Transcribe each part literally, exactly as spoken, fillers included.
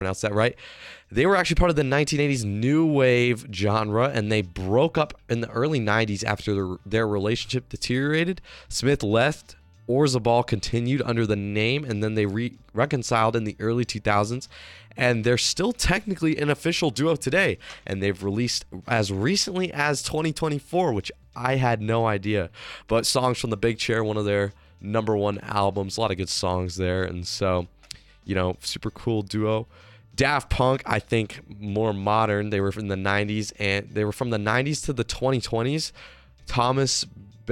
pronounce that right. They were actually part of the nineteen eighties new wave genre, and they broke up in the early nineties after their, their relationship deteriorated. Smith left. Orzabal continued under the name, and then they re- reconciled in the early two thousands, and they're still technically an official duo today, and they've released as recently as twenty twenty-four, which I had no idea. But Songs from the Big Chair, one of their number one albums, a lot of good songs there, and so, you know, super cool duo. Daft Punk, I think more modern. They were from the nineties, and they were from the nineties to the twenty twenties. Thomas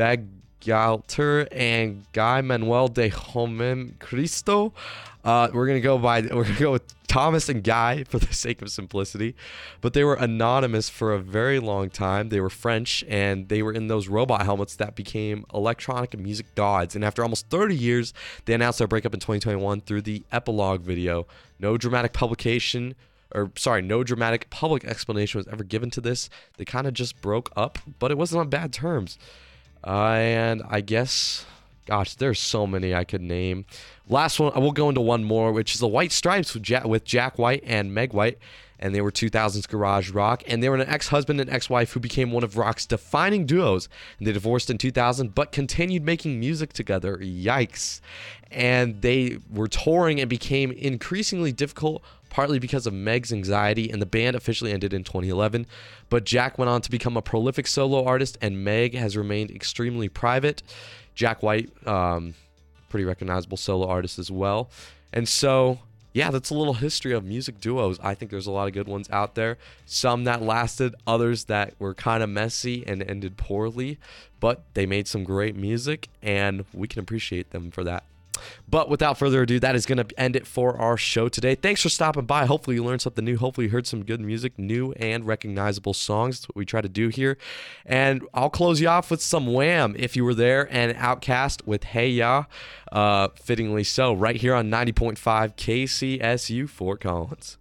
Bangalter and Guy Manuel de Homem Cristo. Uh, we're gonna go by. We're gonna go with Thomas and Guy for the sake of simplicity, but they were anonymous for a very long time. They were French, and they were in those robot helmets that became electronic music gods. And after almost thirty years, they announced their breakup in twenty twenty-one through the epilogue video. No dramatic publication, or sorry, no dramatic public explanation was ever given to this. They kind of just broke up, but it wasn't on bad terms. Uh, and I guess, gosh, there's so many I could name. Last one, I will go into one more, which is the White Stripes with Jack, with Jack White and Meg White, and they were two thousands garage rock, and they were an ex-husband and ex-wife who became one of rock's defining duos. And they divorced in two thousand, but continued making music together. Yikes. And they were touring and became increasingly difficult, partly because of Meg's anxiety, and the band officially ended in twenty eleven. But Jack went on to become a prolific solo artist, and Meg has remained extremely private. Jack White, um, pretty recognizable solo artist as well. And so, yeah, that's a little history of music duos. I think there's a lot of good ones out there. Some that lasted, others that were kind of messy and ended poorly, but they made some great music, and we can appreciate them for that. But without further ado, that is going to end it for our show today. Thanks for stopping by. Hopefully you learned something new. Hopefully you heard some good music, new and recognizable songs. That's what we try to do here. And I'll close you off with some Wham! If You Were There, and Outkast with Hey Ya, uh, fittingly so, right here on ninety point five K C S U Fort Collins.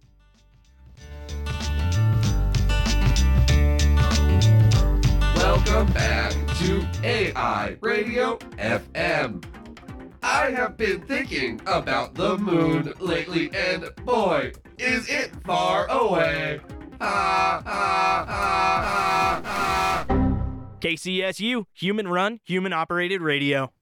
Welcome back to A I Radio F M. I have been thinking about the moon lately, and boy, is it far away. Ah, ah, ah, ah, ah. K C S U, human run, human operated radio.